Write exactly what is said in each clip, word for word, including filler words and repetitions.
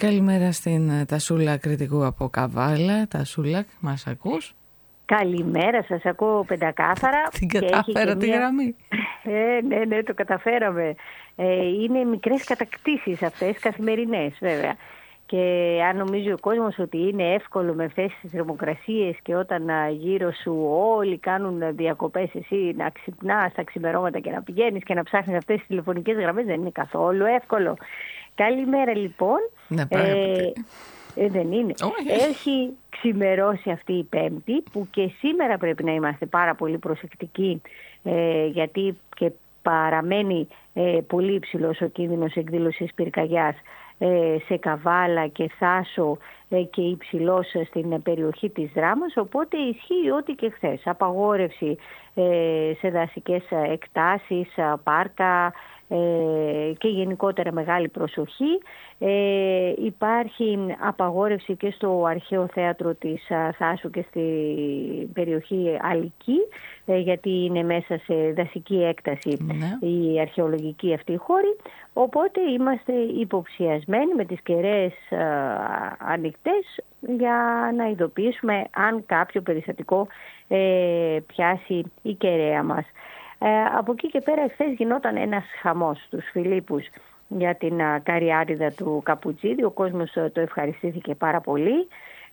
Καλημέρα στην Τασούλα, κριτικού από Καβάλα. Τασούλα, μας ακούς? Καλημέρα, σας ακούω πεντακάθαρα. Την κατάφερα τη μια... γραμμή. Ε, ναι, ναι, το καταφέραμε. Ε, είναι μικρές κατακτήσεις αυτές, καθημερινές βέβαια. Και αν νομίζει ο κόσμος ότι είναι εύκολο με αυτές τις θερμοκρασίες και όταν γύρω σου όλοι κάνουν διακοπές, εσύ να ξυπνάς τα ξημερώματα και να πηγαίνεις και να ψάχνεις αυτές τις τηλεφωνικές γραμμές, δεν είναι καθόλου εύκολο. Καλημέρα λοιπόν. Ναι, ε, ε, δεν είναι. Oh, Έχει ξημερώσει αυτή η Πέμπτη που και σήμερα πρέπει να είμαστε πάρα πολύ προσεκτικοί ε, γιατί και παραμένει ε, πολύ υψηλός ο κίνδυνος εκδήλωσης πυρκαγιάς σε Καβάλα και Θάσο και υψηλός στην περιοχή της Δράμας, οπότε ισχύει ό,τι και χθες. Απαγόρευση σε δασικές εκτάσεις, πάρκα και γενικότερα μεγάλη προσοχή. Ε, υπάρχει απαγόρευση και στο αρχαίο θέατρο της Θάσου και στη περιοχή Αλική, ε, γιατί είναι μέσα σε δασική έκταση ναι. η αρχαιολογική αυτή χώρη, οπότε είμαστε υποψιασμένοι με τις κεραίες ε, ανοιχτές για να ειδοποιήσουμε αν κάποιο περιστατικό ε, πιάσει η κεραία μας. Ε, από εκεί και πέρα εχθές γινόταν ένας χαμός στους Φιλίππους για την α, καριάριδα του Καπουτσίδη. Ο κόσμος α, το ευχαριστήθηκε πάρα πολύ.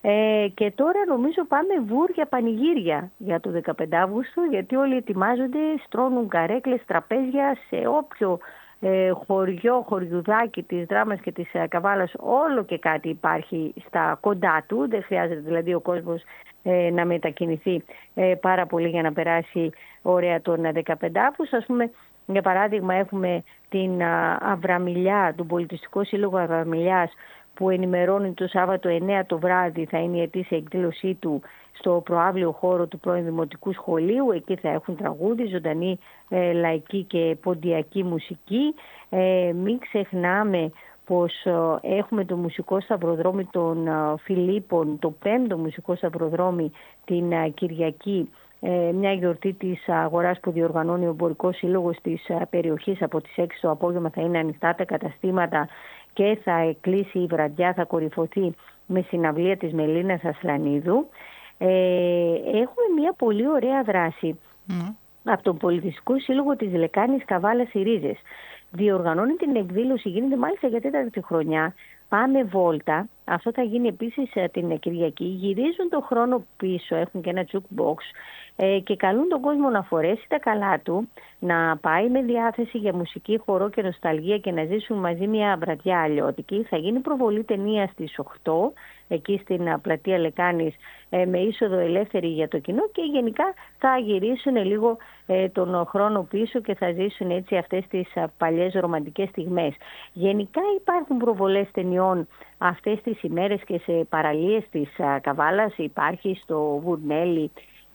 Ε, και τώρα νομίζω πάμε βούρια πανηγύρια για το δεκαπέντε Αυγούστου, γιατί όλοι ετοιμάζονται, στρώνουν καρέκλες, τραπέζια σε όποιο ε, χωριό, χωριουδάκι της Δράμας και της α, Καβάλας, όλο και κάτι υπάρχει στα κοντά του. Δεν χρειάζεται δηλαδή ο κόσμος ε, να μετακινηθεί ε, πάρα πολύ για να περάσει ωραία τον δεκαπέντε Αυγούστου. Ας πούμε, για παράδειγμα, έχουμε την Αβραμιλιά, τον Πολιτιστικό Σύλλογο Αβραμιλιάς, που ενημερώνει το Σάββατο εννέα το βράδυ, θα είναι η ετήσια εκδήλωσή του στο προαύλιο χώρο του πρώην Δημοτικού Σχολείου. Εκεί θα έχουν τραγούδι, ζωντανή ε, λαϊκή και ποντιακή μουσική. Ε, μην ξεχνάμε πως ε, έχουμε το μουσικό σταυροδρόμι των ε, Φιλίππων, το πέμπτο μουσικό σταυροδρόμι την ε, Κυριακή, μια γιορτή της αγοράς που διοργανώνει ο Εμπορικός Σύλλογος της περιοχής. Από τις έξι το απόγευμα θα είναι ανοιχτά τα καταστήματα και θα κλείσει η βραδιά, θα κορυφωθεί με συναυλία της Μελίνας Ασλανίδου. Ε, έχουμε μια πολύ ωραία δράση mm. από τον Πολιτιστικό Σύλλογο της Λεκάνης Καβάλας οι Ρίζες. Διοργανώνει την εκδήλωση, γίνεται μάλιστα για τέταρτη χρονιά. Πάμε βόλτα, αυτό θα γίνει επίσης την Κυριακή, γυρίζουν τον χρόνο πίσω, έχουν και ένα jukebox ε, και καλούν τον κόσμο να φορέσει τα καλά του, να πάει με διάθεση για μουσική, χορό και νοσταλγία και να ζήσουν μαζί μια βραδιά αλλιώτικη. Θα γίνει προβολή ταινία στις οκτώ, εκεί στην πλατεία Λεκάνης, ε, με είσοδο ελεύθερη για το κοινό και γενικά θα γυρίσουν λίγο ε, τον χρόνο πίσω και θα ζήσουν έτσι αυτές τις α, παλιές ρομαντικές στιγμές. Γενικά υπάρχουν προβολές ταινιών αυτές τις ημέρες και σε παραλίες της α, Καβάλας. Υπάρχει στο Βουρνέλι,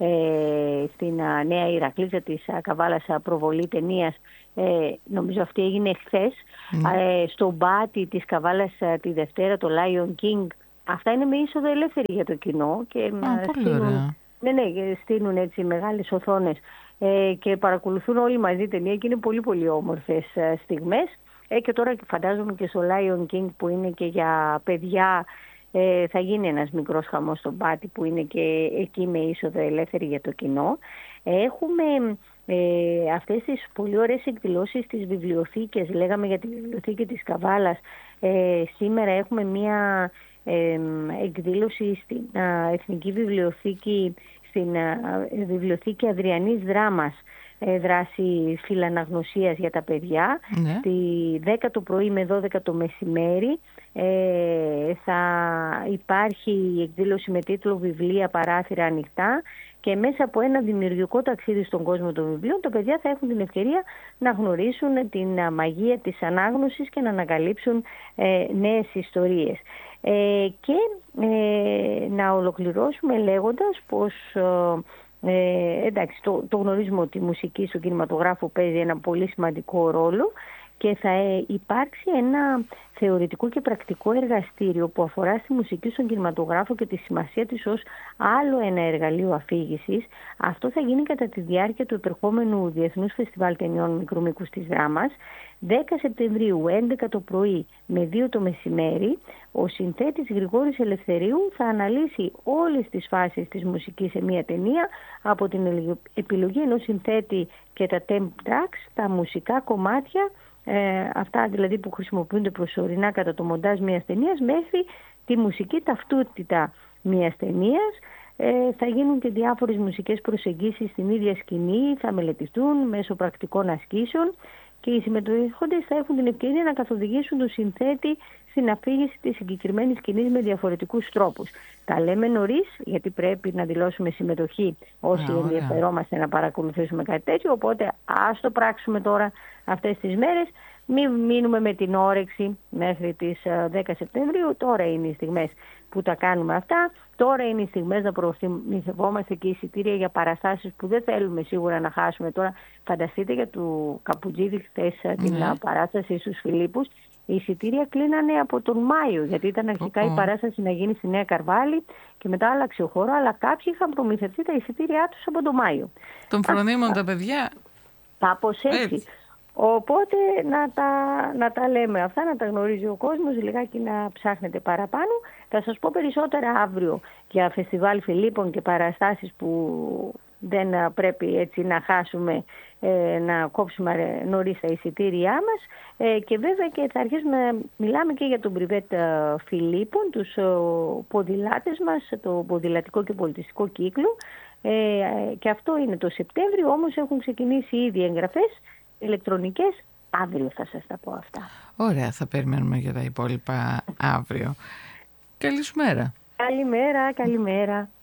ε, στην α, Νέα Ηρακλήτσα της α, Καβάλας α, προβολή ταινίας. Ε, νομίζω αυτή έγινε χθες. Mm. Ε, στο Μπάτι της Καβάλας α, τη Δευτέρα, το Lion King. Αυτά είναι με είσοδο ελεύθερη για το κοινό και ah, στείλουν, ναι, ναι, στείλουν έτσι μεγάλες οθόνες ε, και παρακολουθούν όλοι μαζί ταινία και είναι πολύ πολύ όμορφες ε, στιγμές. Ε, και τώρα φαντάζομαι και στο Lion King που είναι και για παιδιά ε, θα γίνει ένας μικρός χαμός στο Μπάτι που είναι και εκεί με είσοδο ελεύθερη για το κοινό. Έχουμε ε, αυτές τις πολύ ωραίες εκδηλώσεις στις βιβλιοθήκες. Λέγαμε για τη βιβλιοθήκη της Καβάλας. Ε, σήμερα έχουμε μία Ε, εκδήλωση στην α, Εθνική Βιβλιοθήκη, στην α, Βιβλιοθήκη Αδριανής Δράμας, ε, δράση φιλαναγνωσίας για τα παιδιά. Ναι. Στη δέκα το πρωί με δώδεκα το μεσημέρι ε, θα υπάρχει η εκδήλωση με τίτλο «Βιβλία παράθυρα ανοιχτά» και μέσα από ένα δημιουργικό ταξίδι στον κόσμο των βιβλίων τα παιδιά θα έχουν την ευκαιρία να γνωρίσουν την μαγεία της ανάγνωσης και να ανακαλύψουν ε, νέες ιστορίες. Ε, και ε, να ολοκληρώσουμε λέγοντας πως ε, εντάξει, το, το γνωρίζουμε ότι η μουσική στον κινηματογράφο παίζει ένα πολύ σημαντικό ρόλο και θα υπάρξει ένα θεωρητικό και πρακτικό εργαστήριο που αφορά στη μουσική στον κινηματογράφο και τη σημασία της ως άλλο ένα εργαλείο αφήγησης. Αυτό θα γίνει κατά τη διάρκεια του επερχόμενου Διεθνούς Φεστιβάλ Ταινιών Μικρού Μήκους της Δράμας, δέκα Σεπτεμβρίου, έντεκα το πρωί με δύο το μεσημέρι. Ο συνθέτης Γρηγόρης Ελευθερίου θα αναλύσει όλες τις φάσεις της μουσικής σε μία ταινία, από την επιλογή ενός συνθέτη και τα temp tracks, τα μουσικά κομμάτια, ε, αυτά δηλαδή που χρησιμοποιούνται προσωρινά κατά το μοντάζ μιας ταινίας, μέχρι τη μουσική ταυτότητα μιας ταινίας. Ε, θα γίνουν και διάφορες μουσικές προσεγγίσεις στην ίδια σκηνή, θα μελετηθούν μέσω πρακτικών ασκήσεων και οι συμμετέχοντες θα έχουν την ευκαιρία να καθοδηγήσουν τον συνθέτη στην αφήγηση της συγκεκριμένης σκηνής με διαφορετικούς τρόπους. Τα λέμε νωρίς, γιατί πρέπει να δηλώσουμε συμμετοχή όσοι yeah, ενδιαφερόμαστε να παρακολουθήσουμε κάτι τέτοιο, οπότε ας το πράξουμε τώρα αυτές τις μέρες. Μην μείνουμε με την όρεξη μέχρι τις δέκα Σεπτεμβρίου, τώρα είναι οι στιγμές που τα κάνουμε αυτά. Τώρα είναι οι στιγμές να προμηθευόμαστε και εισιτήρια για παραστάσεις που δεν θέλουμε σίγουρα να χάσουμε. Τώρα φανταστείτε για του Καπουτζίδη χθες mm. την παράσταση στους Φιλίππους. Οι εισιτήρια κλείνανε από τον Μάιο, γιατί ήταν αρχικά oh. η παράσταση να γίνει στη Νέα Καρβάλη και μετά άλλαξε ο χώρο, αλλά κάποιοι είχαν προμηθευτεί τα εισιτήριά τους από τον Μάιο. Τον φρονίμουν τα παιδιά. Κάπως έτσι. έτσι. Οπότε να τα, να τα λέμε αυτά, να τα γνωρίζει ο κόσμος, λιγάκι να ψάχνετε παραπάνω. Θα σας πω περισσότερα αύριο για φεστιβάλ Φιλίππων και παραστάσεις που δεν πρέπει έτσι να χάσουμε, ε, να κόψουμε νωρίς τα εισιτήριά μας. Ε, και βέβαια και θα αρχίσουμε να μιλάμε και για τον Μπριβέτ Φιλίππων, τους ε, ποδηλάτες μας, το ποδηλατικό και πολιτιστικό κύκλο. Ε, και αυτό είναι το Σεπτέμβριο, όμως έχουν ξεκινήσει ήδη εγγραφές ηλεκτρονικές. Αύριο θα σας τα πω αυτά. Ωραία, θα περιμένουμε για τα υπόλοιπα αύριο. Καλή σου μέρα. Καλημέρα, καλημέρα.